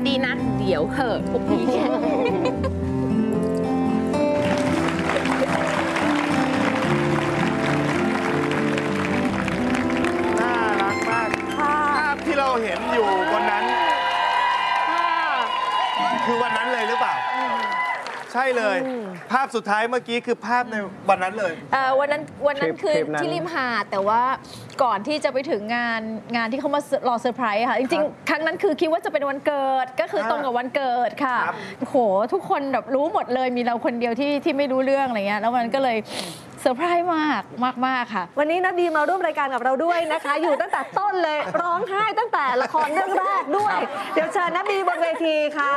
ดีนะเดี๋ยวเหอะพวกพี่น่ารักมากภาพที่เราเห็นอยู่บนนั้นคือวันนั้นเลยหรือเปล่าใช่เลยภาพสุดท้ายเมื่อกี้คือภาพในวันนั้นเลยวันนั้นคือที่ริมหาดแต่ว่าก่อนที่จะไปถึงงานที่เขามารอเซอร์ไพรส์ค่ะจริงๆครั้งนั้นคือคิดว่าจะเป็นวันเกิดก็คือตรงกับวันเกิดค่ะโหทุกคนแบบรู้หมดเลยมีเราคนเดียวที่ไม่รู้เรื่องอะไรเงี้ยแล้วมันก็เลยเซอร์ไพรส์มากค่ะวันนี้น้าบีมาร่วมรายการกับเราด้วยนะคะ อยู่ตั้งแต่ต้นเลยร้องไห้ตั้งแต่ละครเรื่องแรกด้วย เดี๋ยวเชิญน้าบีบนเวทีค่ะ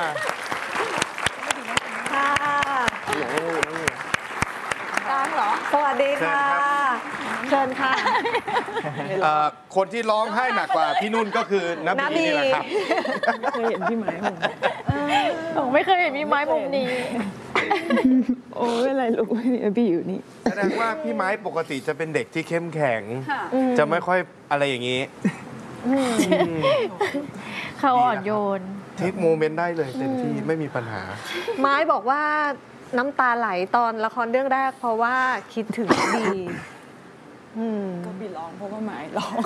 กลางเหรอสวัสดีค่ะเชิญค่ะคนที่ร้องไห้หนักกว่าพี่นุ่นก็คือน้าบีนี่แหละครับเคยเห็นพี่ไม้ผมไม่เคยเห็นพี่ไม้มุมนี้โอ้ไม่อะไรลูกพี่อยู่นี่แสดงว่าพี่ไม้ปกติจะเป็นเด็กที่เข้มแข็งจะไม่ค่อยอะไรอย่างนี้เขาอ่อนโยนเทคโมเมนต์ได้เลยเต็มที่ไม่มีปัญหาไม้บอกว่าน้ำตาไหลตอนละครเรื่องแรกเพราะว่าคิดถึงบีก็บีร้องเพราะว่าไม้ร้อง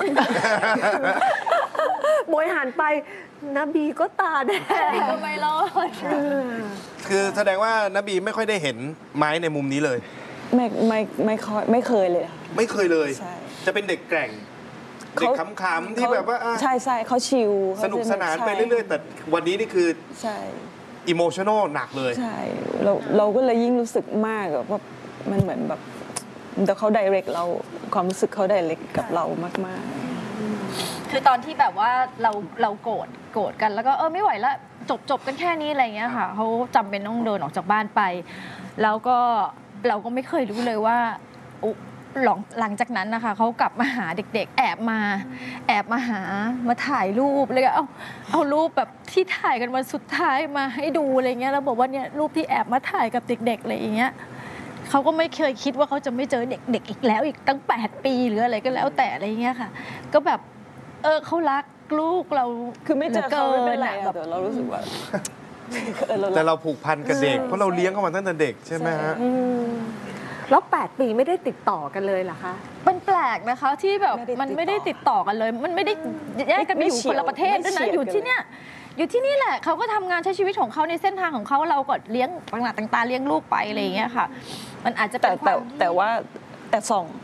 โมยหันไปน้าบีก็ตาแดงก็ไม่รอดคือแสดงว่าน้าบีไม่ค่อยได้เห็นไม้ในมุมนี้เลยไม่เคยเลยไม่เคยเลยจะเป็นเด็กแกร่งเด็กขำๆที่แบบว่าใช่เขาชิลสนุกสนานไปเรื่อยๆแต่วันนี้นี่คือใช่อิโมชันอลหนักเลยใช่เราก็เลยยิ่งรู้สึกมากว่ามันเหมือนแบบแต่เขาไดเรกเราความรู้สึกเขาไดเรกกับเรามากๆคือตอนที่แบบว่าเราโกรธกันแล้วก็ไม่ไหวแล้วจบกันแค่นี้อะไรเงี้ยค่ะเขาจำเป็นต้องเดินออกจากบ้านไปแล้วก็เราก็ไม่เคยรู้เลยว่าหลังจากนั้นนะคะเขากลับมาหาเด็กๆแอบมาหามาถ่ายรูปเลยเอารูปแบบที่ถ่ายกันวันสุดท้ายมาให้ดูอะไรเงี้ยแล้วบอกว่าเนี่ยรูปที่แอบมาถ่ายกับเด็กๆอะไรอย่างเงี้ยเขาก็ไม่เคยคิดว่าเขาจะไม่เจอเด็กๆอีกแล้วอีกตั้ง8 ปีหรืออะไรก็แล้วแต่อะไรเงี้ยค่ะก็แบบเขารักลูกเราคือไม่เจอเขาไม่เป็นไรแต่เรารู้สึกว่าแต่เราผูกพันกับเด็กเพราะเราเลี้ยงเขามาตั้งแต่เด็กใช่ไหมฮะแล้ว8 ปีไม่ได้ติดต่อกันเลยเหรอคะมันแปลกนะคะที่แบบมันไม่ได้ติดต่อกันเลยมันไม่ได้แยกกันไปอยู่คนละประเทศด้วยนะอยู่ที่นี่แหละเขาก็ทำงานใช้ชีวิตของเขาในเส้นทางของเขาเราก็เลี้ยงต่างๆเลี้ยงลูกไปอะไรอย่างเงี้ยค่ะมันอาจจะแต่ว่าส่อง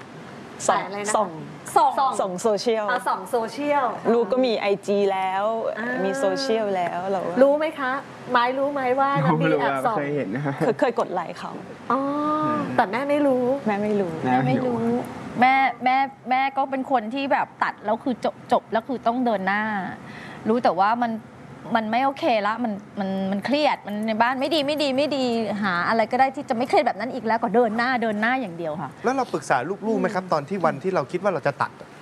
โซเชียลส่องโซเชียลลูกก็มี IG แล้วมีโซเชียลแล้วเรารู้ไหมคะไม้รู้ไหมว่าน้าบีแอบส่องเคยเห็นนะเคยกดไลค์เขาแต่แม่ไม่รู้แม่ก็เป็นคนที่แบบตัดแล้วคือจบแล้วคือต้องเดินหน้ารู้แต่ว่ามันไม่โอเคละมันเครียดมันในบ้านไม่ดีหาอะไรก็ได้ที่จะไม่เครียดแบบนั้นอีกแล้วก็เดินหน้าอย่างเดียวค่ะแล้วเราปรึกษาลูกๆไหมครับตอนที่วันที่เราคิดว่าเราจะตัด